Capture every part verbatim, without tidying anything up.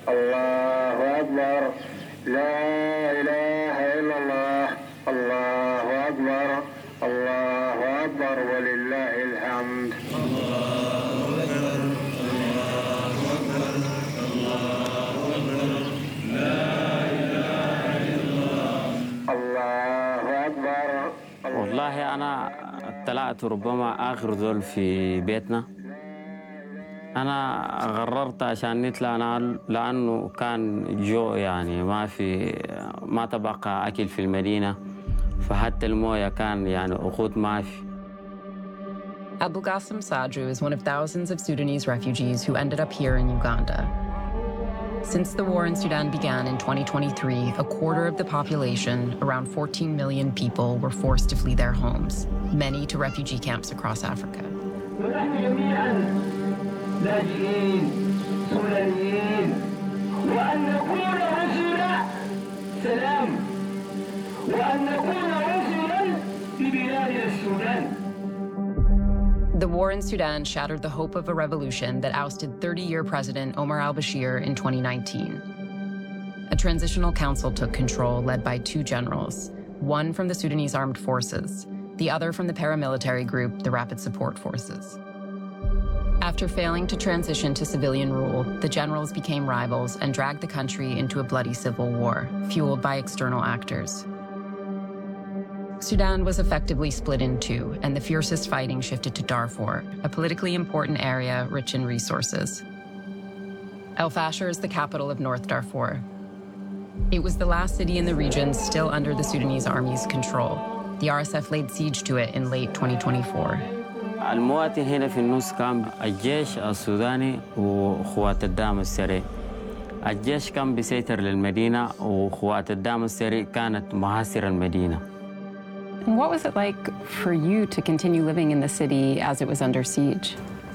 الله أكبر لا إله إلا الله الله أكبر الله أكبر ولله الحمد والله أنا طلعت ربما آخر ذول في بيتنا. أنا غررت عشان نطلع لأنه كان جو يعني ما في ما تبقى أكل في المدينة فحتى الموية كان يعني أخوت ما في. Abu Ghasim Sadru is one of thousands of Sudanese refugees who ended up here in Uganda. Since the war in Sudan began in twenty twenty-three, a quarter of the population, around fourteen million people, were forced to flee their homes, many to refugee camps across Africa. The war in Sudan shattered the hope of a revolution that ousted thirty-year President Omar al-Bashir in twenty nineteen. A transitional council took control, led by two generals, one from the Sudanese Armed Forces, the other from the paramilitary group, the Rapid Support Forces. After failing to transition to civilian rule, the generals became rivals and dragged the country into a bloody civil war, fueled by external actors. Sudan was effectively split in two, and the fiercest fighting shifted to Darfur, a politically important area rich in resources. El Fasher is the capital of North Darfur. It was the last city in the region still under the Sudanese army's control. The R S F laid siege to it in late twenty twenty-four. المواطن هنا في النص كان الجيش السوداني وقوات الدعم السريع. الجيش كان بيسيطر للمدينة وقوات الدعم السريع كانت محاصرة المدينة. And what was it like for you to continue living in the city as it was under siege?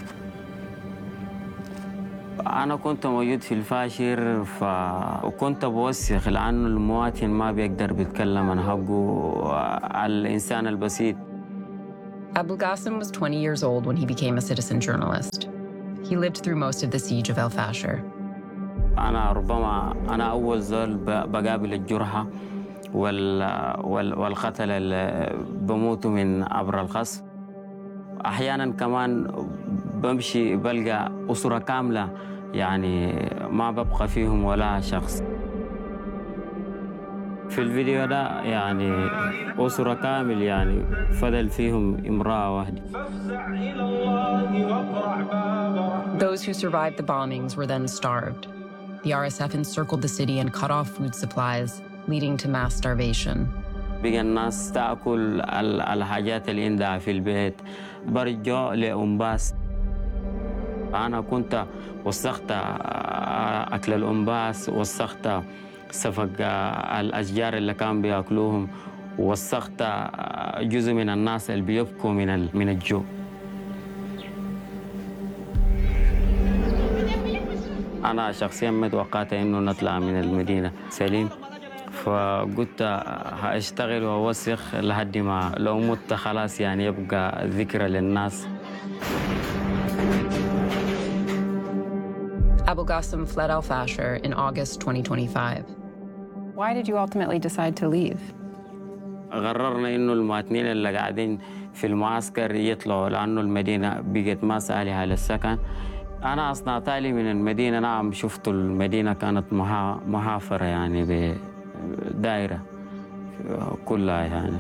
أنا كنت موجود في الفاشر ف... وكنت بوسخ لأنه المواطن ما بيقدر بيتكلم عن حقه على الإنسان البسيط. Abu Ghasim was twenty years old when he became a citizen journalist. He lived through most of the siege of El Fasher. أنا ربما أنا أول زول بقابل الجرحى وال... وال... والقتلة اللي بموتوا من عبر القصف. أحياناً كمان بمشي بلقى أسرة كاملة يعني ما ببقى فيهم ولا شخص. في الفيديو ده يعني أسرة كامل يعني فضل فيهم امرأة واحدة. Those who survived the bombings were then starved. The R S F encircled the city and cut off food supplies, leading to mass starvation. بقى الناس تأكل الحاجات اللي عندها في البيت برجع لأنباس. أنا كنت وسخت أكل الأنباس وسخت سفق الأشجار اللي كان بيأكلوهم وسخت جزء من الناس اللي بيبكوا من من الجوع. أنا شخصياً ما توقعت إنه نطلع من المدينة سليم. فقلت هاشتغل وأوسخ لحد ما لو مت خلاص يعني يبقى ذكرى للناس. Abu Ghasim fled El Fasher in August twenty twenty-five. Why did you ultimately decide to leave? قررنا إنه المواطنين اللي قاعدين في المعسكر يطلعوا لأنه المدينة بقت ما صالحة للسكن. أنا أصنع تالي من المدينة نعم شفت المدينة كانت محافرة يعني بدائرة كلها يعني.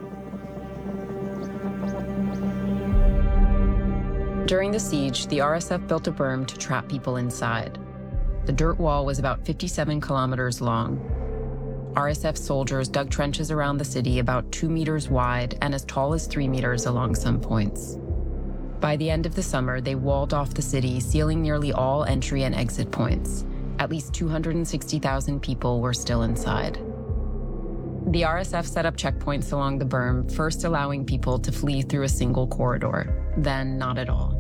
During the siege, the R S F built a berm to trap people inside. The dirt wall was about fifty-seven kilometers long. R S F soldiers dug trenches around the city about two meters wide and as tall as three meters along some points. By the end of the summer, they walled off the city, sealing nearly all entry and exit points. At least two hundred sixty thousand people were still inside. The R S F set up checkpoints along the berm, first allowing people to flee through a single corridor, then not at all.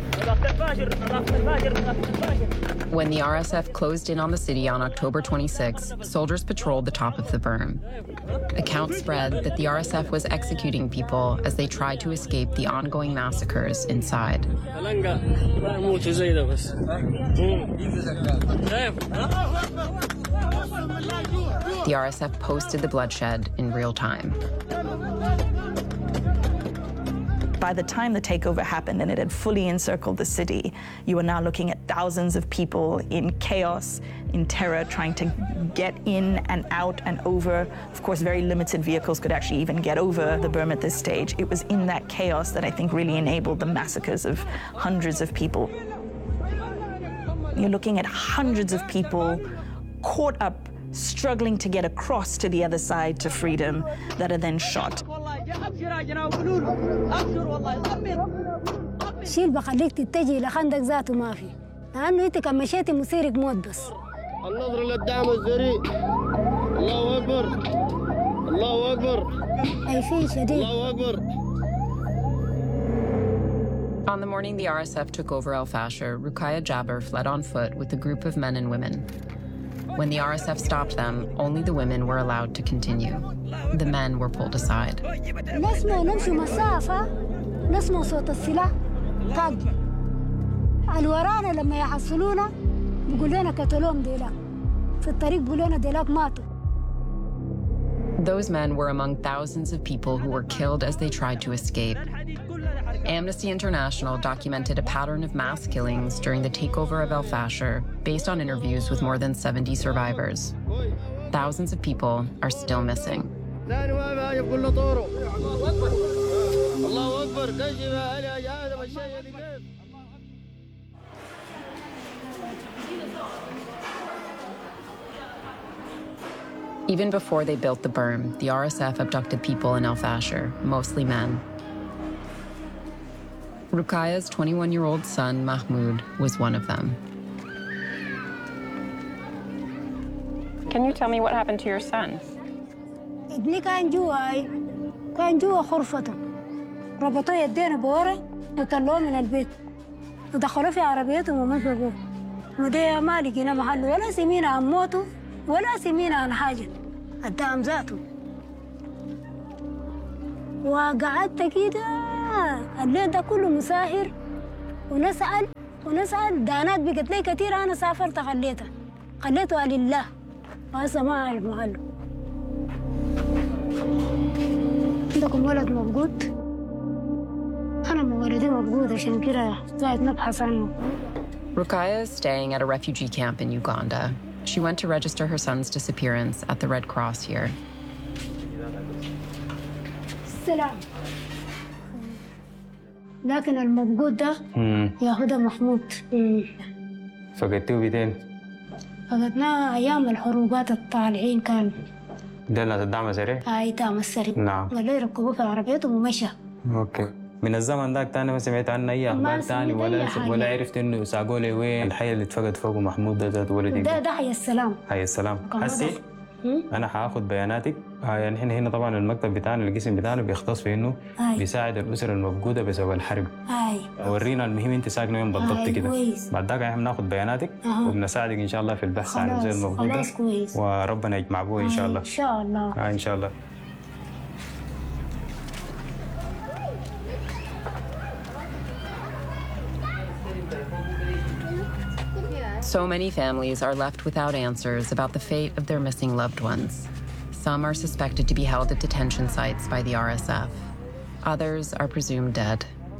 When the R S F closed in on the city on October twenty-sixth, soldiers patrolled the top of the berm. Accounts spread that the R S F was executing people as they tried to escape the ongoing massacres inside. The R S F posted the bloodshed in real time. By the time the takeover happened and it had fully encircled the city, you were now looking at thousands of people in chaos, in terror, trying to get in and out and over. Of course, very limited vehicles could actually even get over the berm at this stage. It was in that chaos that I think really enabled the massacres of hundreds of people. You're looking at hundreds of people caught up, struggling to get across to the other side to freedom, that are then shot. شيل بخليك تتجه لخندق ذاته ما في لأنه أنت كان مشيتي مصيرك موت بس. النظر للدعم السريع. الله أكبر. الله أكبر. أي شيء شديد. الله أكبر. On the morning the R S F took over El Fasher, Ruqayya Jaber fled on foot with a group of men and women. When the R S F stopped them, only the women were allowed to continue. The men were pulled aside. نسمع نمشي مسافة نسمع صوت السلاح طق الورانا لما يحصلونا بيقول لنا قتلوهم ديلاك في الطريق بيقول لنا ديلاك ماتوا. Those men were among thousands of people who were killed as they tried to escape. Amnesty International documented a pattern of mass killings during the takeover of El Fasher based on interviews with more than seventy survivors. Thousands of people are still missing. Even before they built the berm, the R S F abducted people in El Fasher, mostly men. Ruqayya's twenty-one-year-old son, Mahmoud, was one of them. Can you tell me what happened to your son? ابني كان جوا كان جوا غرفته ربطوا يدينا بورا وطلعوه من البيت ودخلوه في عربيتهم ومسكوه وده ما لقينا محل ولا سمينا عن موته ولا سمينا عن حاجة الدعم ذاته وقعدت كده الليل ده كله مساهر ونسأل ونسأل دانات بقت لي كتير أنا سافرت خليتها خليتها لله وهسه ما أعرف محله. عندكم ولد موجود؟ أنا ولدي موجود عشان كده قاعد نبحث عنه. Ruqayya is staying at a refugee camp in Uganda. She went to register her son's disappearance at the Red Cross here. السلام. لكن الموجود ده ياخدها محمود. فقدتوه بيتين؟ فقدناه أيام الحروبات الطالعين كانوا. ده ناس الدعم السريع؟ أي دعم السريع. نعم. ولا يركبوه في عربيتهم ومشى. اوكي. من الزمن ذاك تاني ما سمعت عنه اي اخبار تاني ولا ولا عرفت انه ساقوا لي وين الحي اللي اتفقد فوقه محمود ده ذات ولدي؟ ده ده حي السلام. حي السلام. هسي انا حاخذ بياناتك. يعني احنا هنا طبعا المكتب بتاعنا القسم بتاعنا بيختص في انه أي. بيساعد الاسر المفقوده بسبب الحرب. اي. ورينا المهم انت ساكنه وين بالضبط كده. بعد ذاك احنا بناخذ بياناتك أه. وبنساعدك ان شاء الله في البحث عن الاسر المفقوده. خلاص كويس. وربنا يجمع ابوه ان شاء الله. ان شاء الله. آه ان شاء الله. So many families are left without answers about the fate of their missing loved ones. Some are suspected to be held at detention sites by the R S F. Others are presumed dead.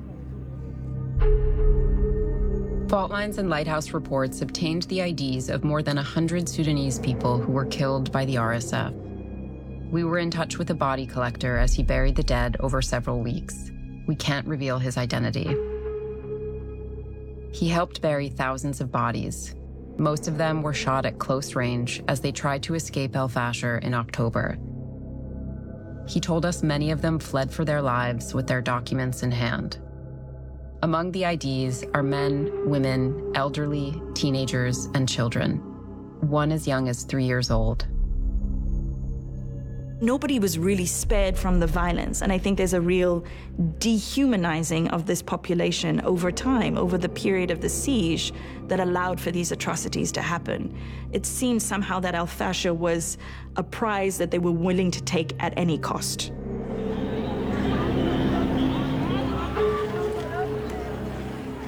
Fault Lines and Lighthouse reports obtained the I Ds of more than one hundred Sudanese people who were killed by the R S F. We were in touch with a body collector as he buried the dead over several weeks. We can't reveal his identity. He helped bury thousands of bodies. Most of them were shot at close range as they tried to escape El Fasher in October. He told us many of them fled for their lives with their documents in hand. Among the I Ds are men, women, elderly, teenagers, and children. One as young as three years old. Nobody was really spared from the violence, and I think there's a real dehumanizing of this population over time, over the period of the siege that allowed for these atrocities to happen. It seemed somehow that El Fasher was a prize that they were willing to take at any cost.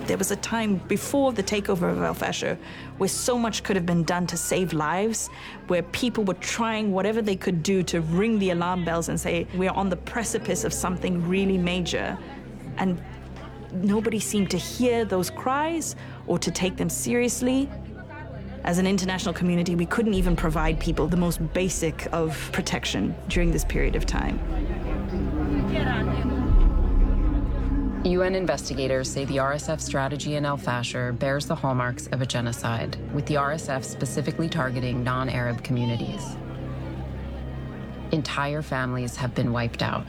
There was a time before the takeover of al-Fasher where so much could have been done to save lives, where people were trying whatever they could do to ring the alarm bells and say, we're on the precipice of something really major. And nobody seemed to hear those cries or to take them seriously. As an international community, we couldn't even provide people the most basic of protection during this period of time. U N investigators say the R S F strategy in al-Fasher bears the hallmarks of a genocide, with the R S F specifically targeting non-Arab communities. Entire families have been wiped out.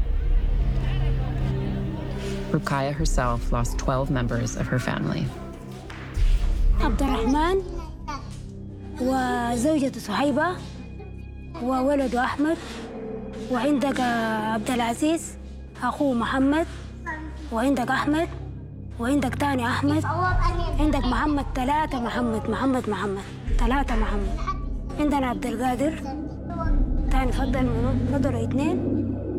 Ruqayya herself lost twelve members of her family. عبد الرحمن وزوجته صهيبة وولده أحمد وعندك عبد العزيز أخوه محمد وعندك أحمد وعندك تاني أحمد عندك محمد ثلاثة محمد محمد محمد ثلاثة محمد عندنا عبد القادر تاني فضل منه فضلوا اثنين